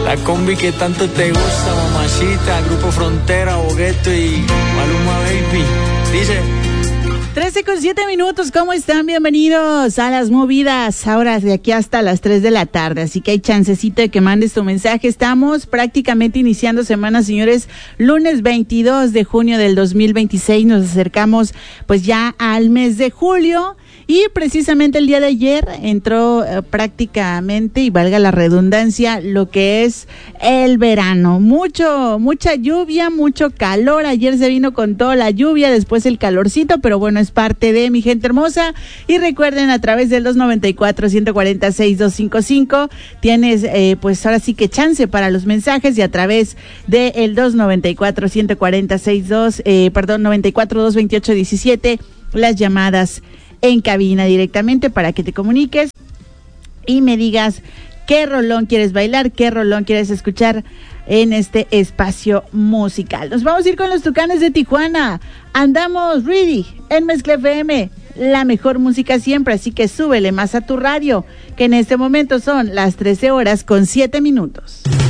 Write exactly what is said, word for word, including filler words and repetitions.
La combi que tanto te gusta, mamacita, Grupo Frontera, Bogueto y Maluma Baby. Dice... trece con siete minutos, ¿cómo están? Bienvenidos a las movidas, ahora de aquí hasta las tres de la tarde, así que hay chancecito de que mandes tu mensaje. Estamos prácticamente iniciando semana, señores, lunes veintidós de junio del dos mil veintiséis, nos acercamos pues ya al mes de julio. Y precisamente el día de ayer entró eh, prácticamente, y valga la redundancia, lo que es el verano. Mucho, mucha lluvia, mucho calor. Ayer se vino con toda la lluvia, después el calorcito, pero bueno, es parte de mi gente hermosa. Y recuerden, a través del dos noventa y cuatro, ciento cuarenta y seis, doscientos cincuenta y cinco, tienes eh, pues ahora sí que chance para los mensajes, y a través del dos noventa y cuatro, ciento cuarenta y seis, dos, eh, perdón, noventa y cuatro, doscientos veintiocho, diecisiete, las llamadas en cabina directamente para que te comuniques y me digas qué rolón quieres bailar, qué rolón quieres escuchar en este espacio musical. Nos vamos a ir con los Tucanes de Tijuana. Andamos ready en Mezcla F M, la mejor música siempre, así que súbele más a tu radio, que en este momento son las trece horas con siete minutos.